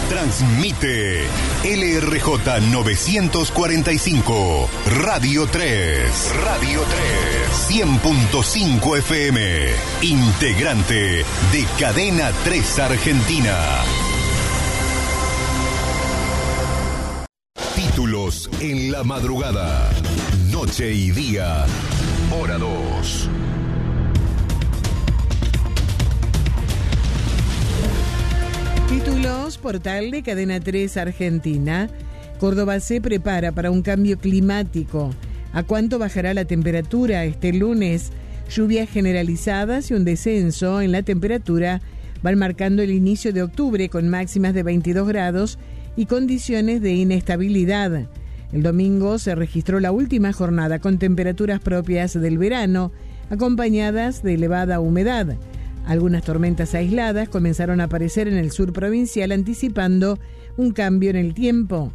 Transmite LRJ 945, Radio 3, 100.5 FM, integrante de Cadena 3 Argentina. Títulos en la madrugada, noche y día, hora 2. Títulos, portal de Cadena 3 Argentina. Córdoba se prepara para un cambio climático. ¿A cuánto bajará la temperatura este lunes? Lluvias generalizadas y un descenso en la temperatura van marcando el inicio de octubre con máximas de 22 grados y condiciones de inestabilidad. El domingo se registró la última jornada con temperaturas propias del verano, acompañadas de elevada humedad. Algunas tormentas aisladas comenzaron a aparecer en el sur provincial, anticipando un cambio en el tiempo.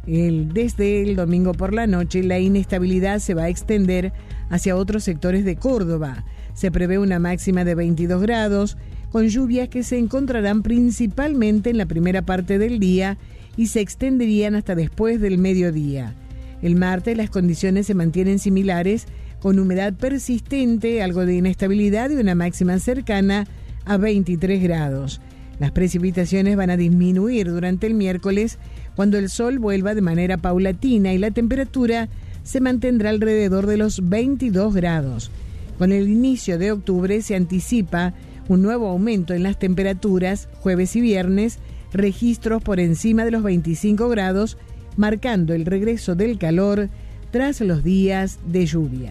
Desde el domingo por la noche, la inestabilidad se va a extender hacia otros sectores de Córdoba. Se prevé una máxima de 22 grados, con lluvias que se encontrarán principalmente en la primera parte del día y se extenderían hasta después del mediodía. El martes las condiciones se mantienen similares, con humedad persistente, algo de inestabilidad y una máxima cercana a 23 grados. Las precipitaciones van a disminuir durante el miércoles, cuando el sol vuelva de manera paulatina y la temperatura se mantendrá alrededor de los 22 grados. Con el inicio de octubre se anticipa un nuevo aumento en las temperaturas, jueves y viernes, registros por encima de los 25 grados, marcando el regreso del calor tras los días de lluvia.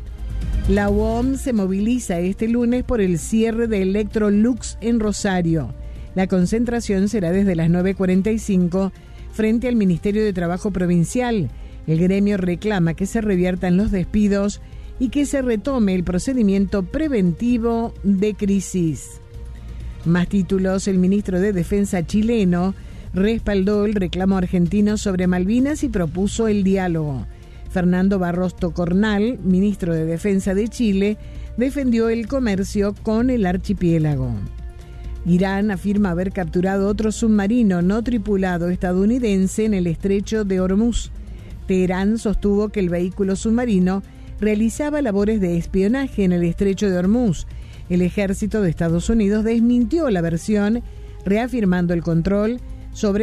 La UOM se moviliza este lunes por el cierre de Electrolux en Rosario. La concentración será desde las 9:45 frente al Ministerio de Trabajo Provincial. El gremio reclama que se reviertan los despidos y que se retome el procedimiento preventivo de crisis. Más títulos, el ministro de Defensa chileno respaldó el reclamo argentino sobre Malvinas y propuso el diálogo. Fernando Barros Tocornal, ministro de Defensa de Chile, defendió el comercio con el archipiélago. Irán afirma haber capturado otro submarino no tripulado estadounidense en el estrecho de Hormuz. Teherán sostuvo que el vehículo submarino realizaba labores de espionaje en el estrecho de Hormuz. El ejército de Estados Unidos desmintió la versión, reafirmando el control sobre